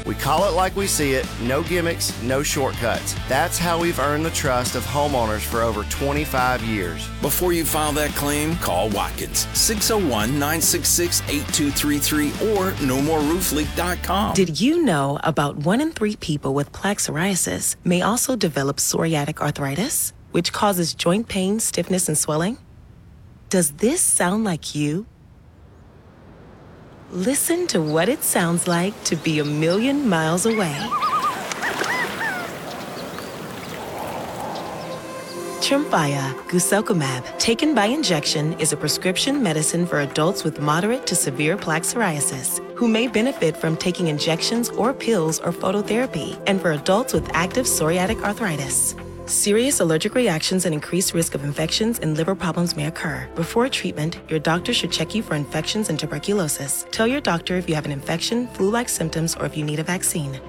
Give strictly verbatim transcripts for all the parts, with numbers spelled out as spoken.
We call it like we see it, no gimmicks, no shortcuts. That's how we've earned the trust of homeowners for over twenty-five years. Before you file that claim, call Watkins, six oh one, nine six six, eight two three three or no more roof leak dot com. Did you know about one in three people with plaque psoriasis may also develop psoriatic arthritis, which causes joint pain, stiffness, and swelling? Does this sound like you? Listen to what it sounds like to be a million miles away. Tremfya guselkumab, taken by injection, is a prescription medicine for adults with moderate to severe plaque psoriasis who may benefit from taking injections or pills or phototherapy, and for adults with active psoriatic arthritis. Serious allergic reactions and increased risk of infections and liver problems may occur. Before treatment, your doctor should check you for infections and tuberculosis. Tell your doctor if you have an infection, flu-like symptoms, or if you need a vaccine.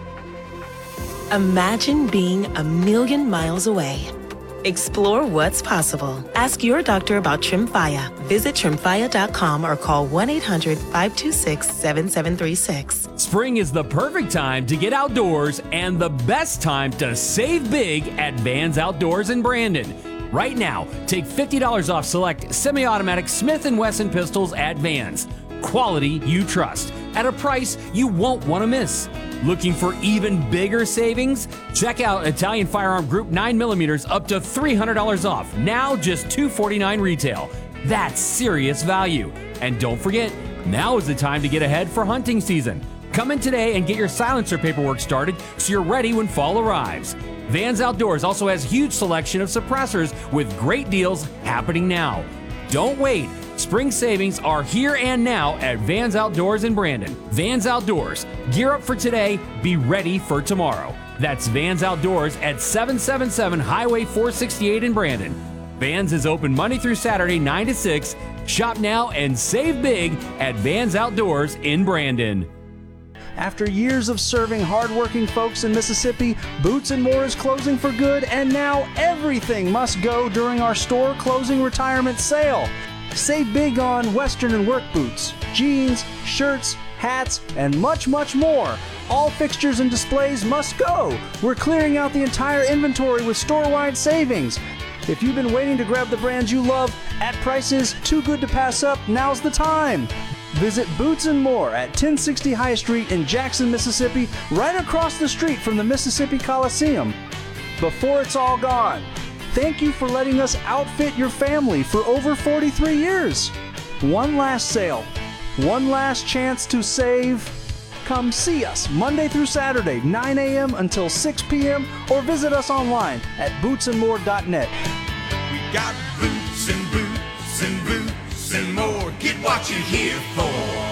Imagine being a million miles away. Explore what's possible. Ask your doctor about Tremfya. Visit tremfya dot com or call one eight hundred, five two six, seven seven three six. Spring is the perfect time to get outdoors and the best time to save big at Vans Outdoors in Brandon. Right now, take fifty dollars off select semi-automatic Smith and Wesson pistols at Vans. Quality you trust at a price you won't want to miss. Looking for even bigger savings? Check out Italian Firearm Group nine millimeter up to three hundred dollars off. Now just two forty-nine retail. That's serious value. And don't forget, now is the time to get ahead for hunting season. Come in today and get your silencer paperwork started so you're ready when fall arrives. Vans Outdoors also has huge selection of suppressors with great deals happening now. Don't wait. Spring savings are here and now at Vans Outdoors in Brandon. Vans Outdoors. Gear up for today, be ready for tomorrow. That's Vans Outdoors at seven seventy-seven Highway four sixty-eight in Brandon. Vans is open Monday through Saturday, nine to six. Shop now and save big at Vans Outdoors in Brandon. After years of serving hardworking folks in Mississippi, Boots and More is closing for good, and now everything must go during our store closing retirement sale. Save big on Western and work boots, jeans, shirts, hats, and much, much more. All fixtures and displays must go. We're clearing out the entire inventory with store-wide savings. If you've been waiting to grab the brands you love at prices too good to pass up, now's the time. Visit Boots and More at ten sixty High Street in Jackson, Mississippi, right across the street from the Mississippi Coliseum. Before it's all gone, thank you for letting us outfit your family for over forty-three years. One last sale, one last chance to save. Come see us Monday through Saturday, nine a.m. until six p.m. or visit us online at boots and more dot net. We got boots and boots and boots and more. Get what you're here for.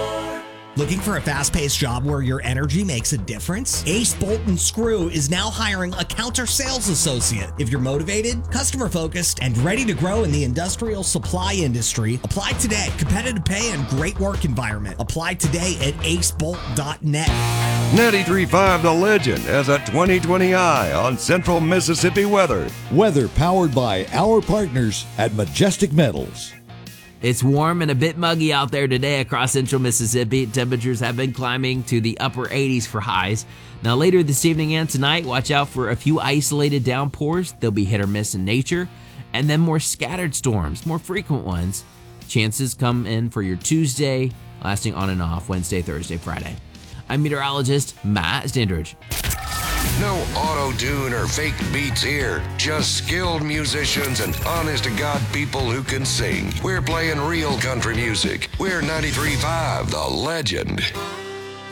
Looking for a fast-paced job where your energy makes a difference? Ace Bolt and Screw is now hiring a counter sales associate. If you're motivated, customer-focused, and ready to grow in the industrial supply industry, apply today. Competitive pay and great work environment. Apply today at ace bolt dot net. ninety-three point five The Legend has a twenty twenty eye on Central Mississippi weather. Weather powered by our partners at Majestic Metals. It's warm and a bit muggy out there today across central Mississippi. Temperatures have been climbing to the upper eighties for highs. Now later this evening and tonight, watch out for a few isolated downpours. They'll be hit or miss in nature. And then more scattered storms, more frequent ones. Chances come in for your Tuesday, lasting on and off Wednesday, Thursday, Friday. I'm meteorologist Matt Standridge. No auto-tune or fake beats here. Just skilled musicians and honest-to-God people who can sing. We're playing real country music. We're ninety-three point five The Legend.